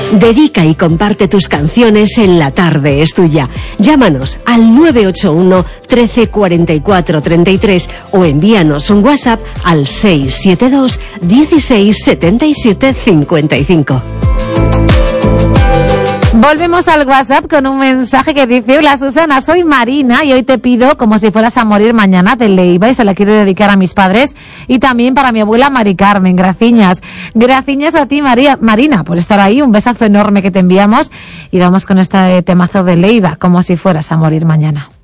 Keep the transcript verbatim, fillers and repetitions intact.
Dedica y comparte tus canciones en La Tarde es Tuya. Llámanos al nueve ocho uno, trece, cuarenta y cuatro, treinta y tres o envíanos un WhatsApp al seis siete dos, dieciséis, setenta y siete, cincuenta y cinco. Volvemos al WhatsApp con un mensaje que dice: hola Susana, soy Marina y hoy te pido Como si fueras a morir mañana de Leiva y se la quiero dedicar a mis padres y también para mi abuela Mari Carmen. Graciñas. Graciñas a ti María, Marina, por estar ahí. Un besazo enorme que te enviamos y vamos con este temazo de Leiva, Como si fueras a morir mañana.